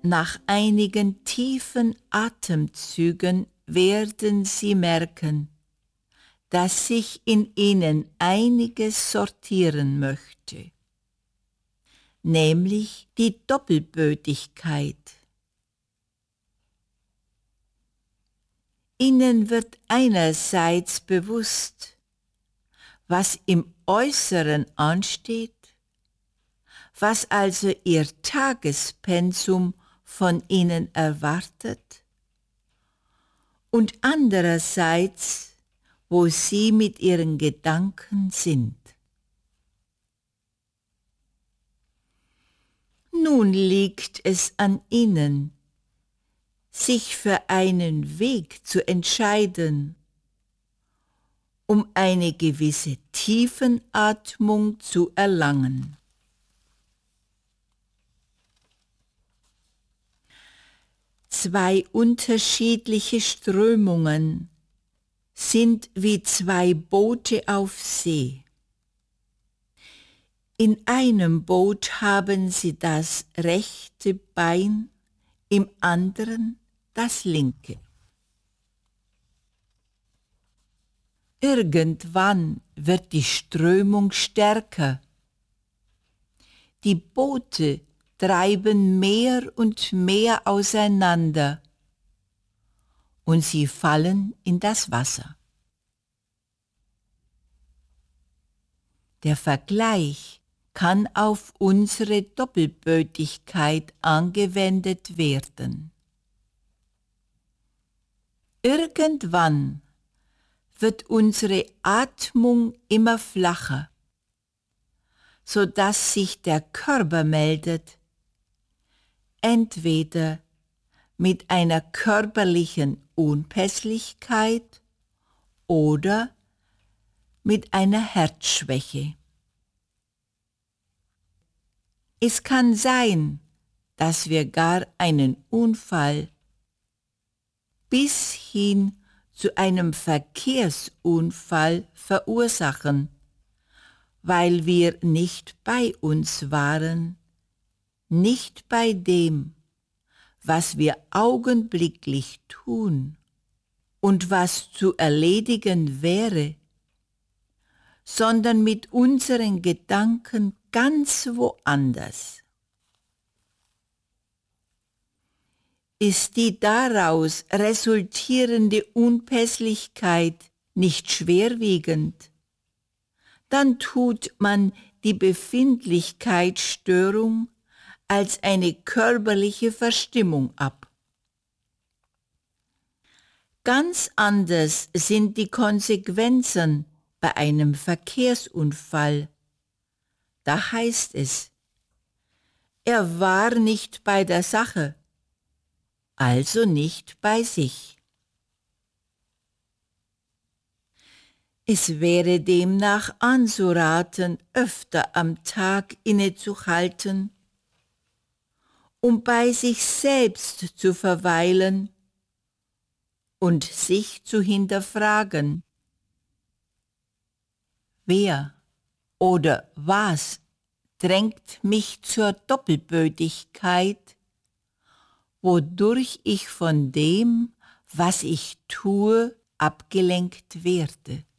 Nach einigen tiefen Atemzügen werden Sie merken, dass sich in Ihnen einiges sortieren möchte, nämlich die Doppelbödigkeit. Ihnen wird einerseits bewusst, was im Äußeren ansteht, was also Ihr Tagespensum von Ihnen erwartet, und andererseits, wo Sie mit Ihren Gedanken sind. Nun liegt es an Ihnen, sich für einen Weg zu entscheiden, um eine gewisse Tiefenatmung zu erlangen. Zwei unterschiedliche Strömungen sind wie zwei Boote auf See. In einem Boot haben Sie das rechte Bein, im anderen das linke. Irgendwann wird die Strömung stärker. Die Boote treiben mehr und mehr auseinander und sie fallen in das Wasser. Der Vergleich kann auf unsere Doppelbödigkeit angewendet werden. Irgendwann wird unsere Atmung immer flacher, sodass sich der Körper meldet, entweder mit einer körperlichen Unpässlichkeit oder mit einer Herzschwäche. Es kann sein, dass wir gar einen Unfall bis hin zu einem Verkehrsunfall verursachen, weil wir nicht bei uns waren, nicht bei dem, was wir augenblicklich tun und was zu erledigen wäre, sondern mit unseren Gedanken ganz woanders. Ist die daraus resultierende Unpässlichkeit nicht schwerwiegend, dann tut man die Befindlichkeitsstörung als eine körperliche Verstimmung ab. Ganz anders sind die Konsequenzen bei einem Verkehrsunfall. Da heißt es, er war nicht bei der Sache, also nicht bei sich. Es wäre demnach anzuraten, öfter am Tag innezuhalten, um bei sich selbst zu verweilen und sich zu hinterfragen. Wer oder was drängt mich zur Doppelbödigkeit, wodurch ich von dem, was ich tue, abgelenkt werde?